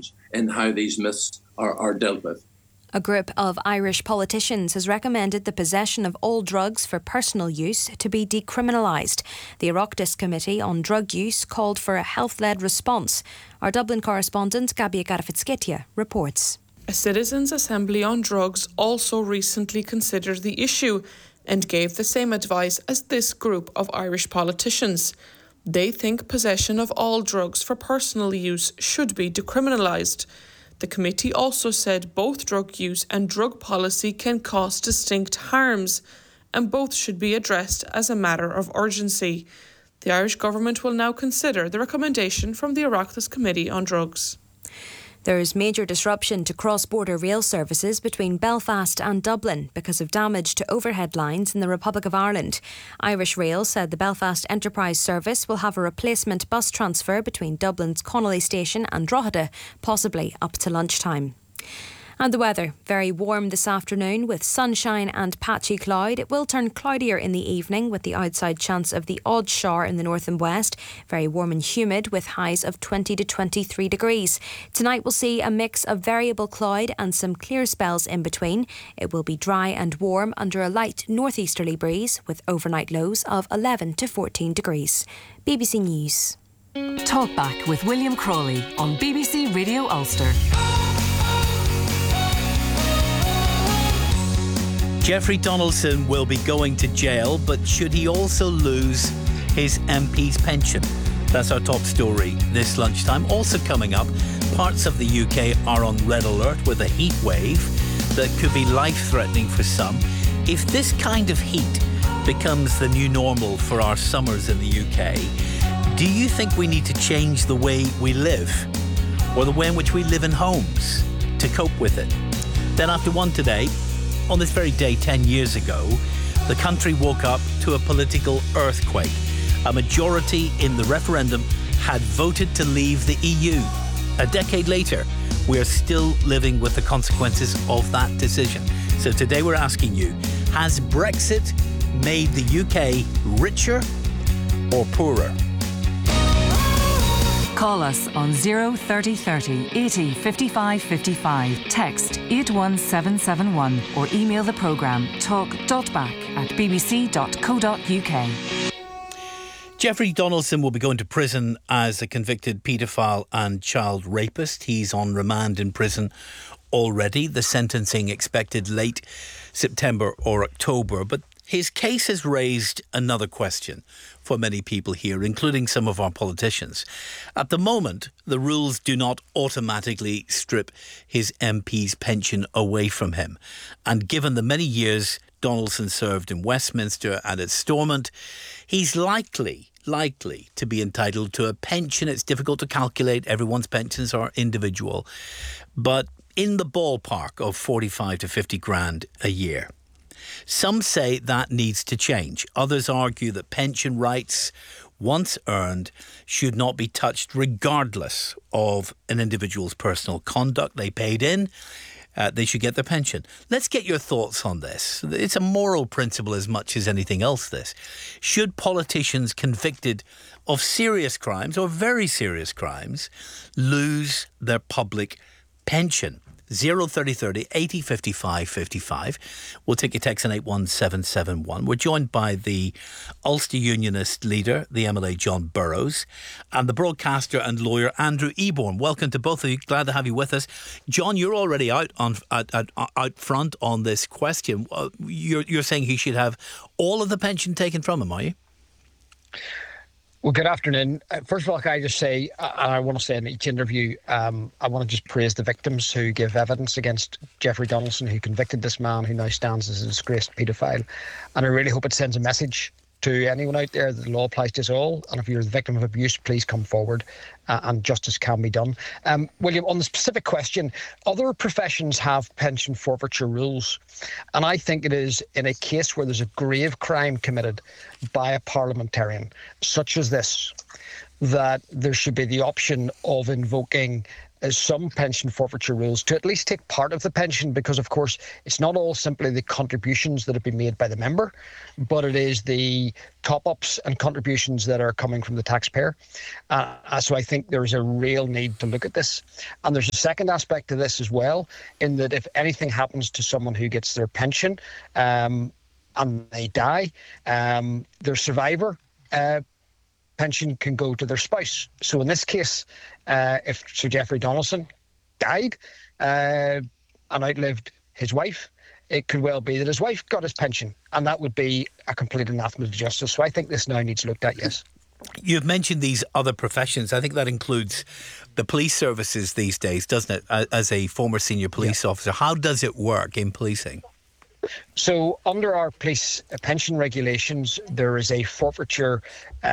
change in how these myths are dealt with. A group of Irish politicians has recommended the possession of all drugs for personal use to be decriminalised. The Oireachtas Committee on Drug Use called for a health-led response. Our Dublin correspondent Gabia Garafitskitya reports. A citizens' assembly on drugs also recently considered the issue and gave the same advice as this group of Irish politicians. They think possession of all drugs for personal use should be decriminalised. The committee also said both drug use and drug policy can cause distinct harms, and both should be addressed as a matter of urgency. The Irish Government will now consider the recommendation from the Oireachtas Committee on Drugs. There is major disruption to cross-border rail services between Belfast and Dublin because of damage to overhead lines in the Republic of Ireland. Irish Rail said the Belfast Enterprise Service will have a replacement bus transfer between Dublin's Connolly Station and Drogheda, possibly up to lunchtime. And the weather, very warm this afternoon with sunshine and patchy cloud. It will turn cloudier in the evening with the outside chance of the odd shower in the north and west. Very warm and humid with highs of 20 to 23 degrees. Tonight we'll see a mix of variable cloud and some clear spells in between. It will be dry and warm under a light northeasterly breeze with overnight lows of 11 to 14 degrees. BBC News. Talkback with William Crawley on BBC Radio Ulster. Jeffrey Donaldson will be going to jail, but should he also lose his MP's pension? That's our top story this lunchtime. Also coming up, parts of the UK are on red alert with a heat wave that could be life-threatening for some. If this kind of heat becomes the new normal for our summers in the UK, do you think we need to change the way we live or the way in which we live in homes to cope with it? Then after 1 today, on this very day 10 years ago, the country woke up to a political earthquake. A majority in the referendum had voted to leave the EU. A decade later, we are still living with the consequences of that decision. So today we're asking you, has Brexit made the UK richer or poorer? Call us on 03030 80 55 55. Text 81771 or email the programme talk.back@bbc.co.uk. Jeffrey Donaldson will be going to prison as a convicted paedophile and child rapist. He's on remand in prison already. The sentencing expected late September or October. But his case has raised another question for many people here, including some of our politicians. At the moment, the rules do not automatically strip his MP's pension away from him. And given the many years Donaldson served in Westminster and at Stormont, he's likely to be entitled to a pension. It's difficult to calculate. Everyone's pensions are individual. But in the ballpark of 45 to 50 grand a year. Some say that needs to change. Others argue that pension rights, once earned, should not be touched regardless of an individual's personal conduct. They paid in, they should get their pension. Let's get your thoughts on this. It's a moral principle as much as anything else, this. Should politicians convicted of serious crimes or very serious crimes lose their public pension? 03030 80 55 55. We'll take your text on 81771. We're joined by the Ulster Unionist leader, the MLA John Burrows, and the broadcaster and lawyer Andrew Eborn. Welcome to both of you. Glad to have you with us. John, you're already out front on this question. You're saying he should have all of the pension taken from him, are you? Well, good afternoon. First of all, can I just say, and I want to say in each interview, I want to just praise the victims who gave evidence against Jeffrey Donaldson, who convicted this man who now stands as a disgraced paedophile. And I really hope it sends a message to anyone out there that the law applies to us all. And if you're the victim of abuse, please come forward and justice can be done. William, on the specific question, other professions have pension forfeiture rules. And I think it is in a case where there's a grave crime committed by a parliamentarian, such as this, that there should be the option of invoking some pension forfeiture rules to at least take part of the pension, because of course it's not all simply the contributions that have been made by the member, but it is the top-ups and contributions that are coming from the taxpayer. So I think there's a real need to look at this. And there's a second aspect to this as well, in that if anything happens to someone who gets their pension and they die, their survivor pension can go to their spouse. So in this case, if Sir Geoffrey Donaldson died and outlived his wife, it could well be that his wife got his pension, and that would be a complete anathema to justice. So I think this now needs looked at, yes. You've mentioned these other professions. I think that includes the police services these days, doesn't it? As a former senior police officer, how does it work in policing? So under our police pension regulations, there is a forfeiture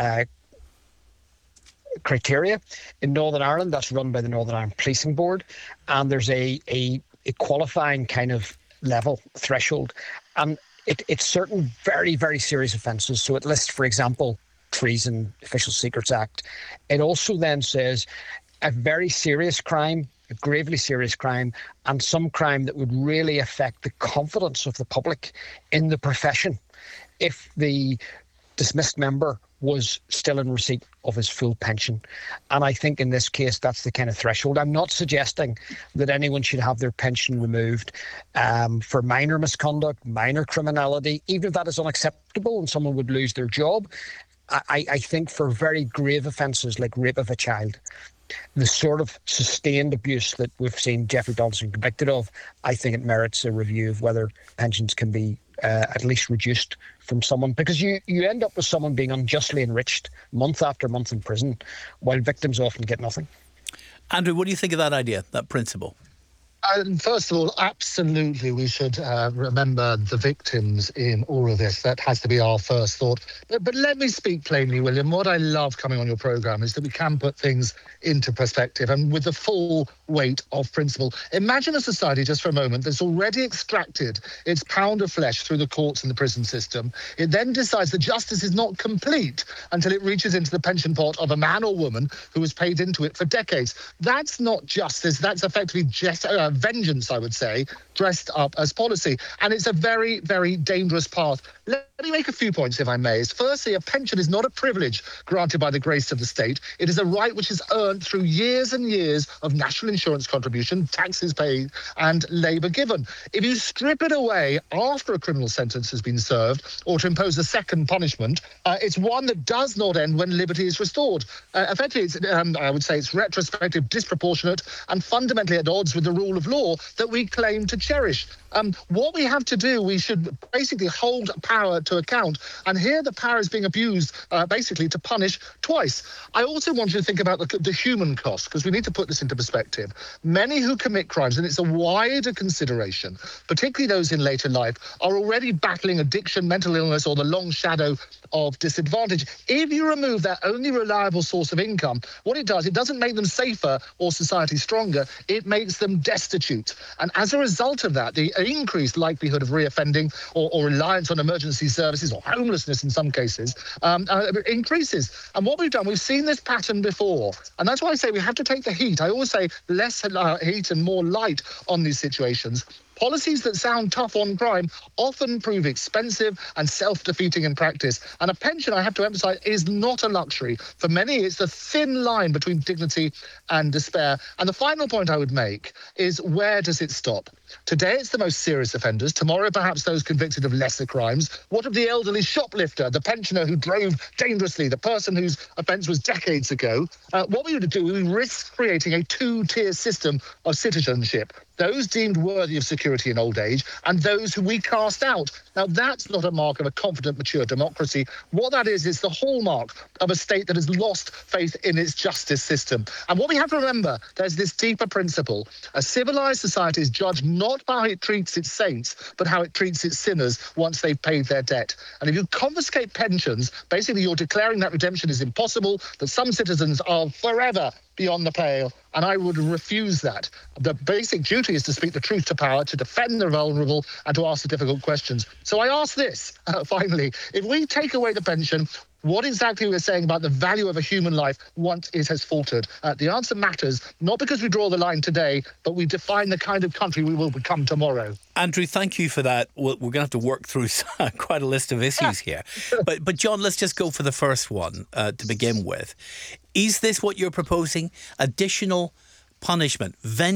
criteria in Northern Ireland that's run by the Northern Ireland Policing Board, and there's a qualifying kind of level threshold, and it's certain very, very serious offences. So it lists, for example, treason, Official Secrets Act. It also then says a very serious crime, a gravely serious crime, and some crime that would really affect the confidence of the public in the profession if the dismissed member was still in receipt of his full pension. And I think in this case, that's the kind of threshold. I'm not suggesting that anyone should have their pension removed for minor misconduct, minor criminality, even if that is unacceptable and someone would lose their job. I think for very grave offences like rape of a child, the sort of sustained abuse that we've seen Geoffrey Donaldson convicted of, I think it merits a review of whether pensions can be at least reduced from someone, because you end up with someone being unjustly enriched month after month in prison, while victims often get nothing. Andrew, what do you think of that idea, that principle? First of all, absolutely, we should remember the victims in all of this. That has to be our first thought. But let me speak plainly, William. What I love coming on your programme is that we can put things into perspective and with the full weight of principle. Imagine a society, just for a moment, that's already extracted its pound of flesh through the courts and the prison system. It then decides that justice is not complete until it reaches into the pension pot of a man or woman who has paid into it for decades. That's not justice. That's effectively vengeance, I would say, dressed up as policy. And it's a very, very dangerous path. Let me make a few points, if I may. Firstly, a pension is not a privilege granted by the grace of the state. It is a right which is earned through years and years of national insurance contribution, taxes paid, and labour given. If you strip it away after a criminal sentence has been served, or to impose a second punishment, it's one that does not end when liberty is restored. Effectively, I would say it's retrospective, disproportionate, and fundamentally at odds with the rule of law that we claim to cherish. What we have to do, we should basically hold power to account. And here the power is being abused basically to punish twice. I also want you to think about the human cost, because we need to put this into perspective. Many who commit crimes, and it's a wider consideration, particularly those in later life, are already battling addiction, mental illness, or the long shadow of disadvantage. If you remove that only reliable source of income, what it does, it doesn't make them safer or society stronger, it makes them destitute. And as a result of that, the increased likelihood of reoffending or reliance on emergency services or homelessness in some cases increases. And what we've done, we've seen this pattern before. And that's why I say we have to take the heat. I always say less heat and more light on these situations. Policies that sound tough on crime often prove expensive and self-defeating in practice. And a pension, I have to emphasise, is not a luxury. For many, it's the thin line between dignity and despair. And the final point I would make is, where does it stop? Today, it's the most serious offenders. Tomorrow, perhaps those convicted of lesser crimes. What of the elderly shoplifter, the pensioner who drove dangerously, the person whose offence was decades ago? What we would do, we risk creating a two-tier system of citizenship. Those deemed worthy of security in old age, and those who we cast out. Now, that's not a mark of a confident, mature democracy. What that is the hallmark of a state that has lost faith in its justice system. And what we have to remember, there's this deeper principle. A civilised society is judged not by how it treats its saints, but how it treats its sinners once they've paid their debt. And if you confiscate pensions, basically you're declaring that redemption is impossible, that some citizens are forever beyond the pale, and I would refuse that. The basic duty is to speak the truth to power, to defend the vulnerable, and to ask the difficult questions. So I ask this, finally, if we take away the pension, what exactly we're saying about the value of a human life once it has faltered. The answer matters, not because we draw the line today, but we define the kind of country we will become tomorrow. Andrew, thank you for that. We're going to have to work through quite a list of issues here. But John, let's just go for the first one to begin with. Is this what you're proposing? Additional punishment,